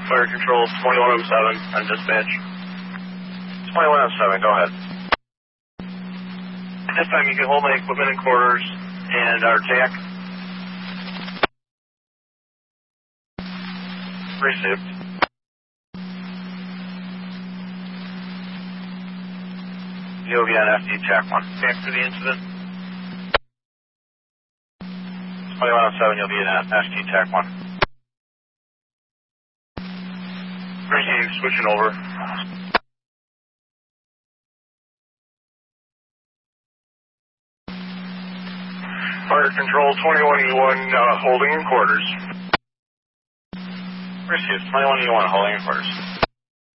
Fire Control 2107 on dispatch. 2107, go ahead. At this time, you can hold my equipment in quarters and our jack. Received. You'll be on FD Tac 1. Back to the incident. 2107, you'll be in FD Tac 1. Received, switching over. Fire Control 21E1 holding in quarters. Received. 21E1 holding in quarters.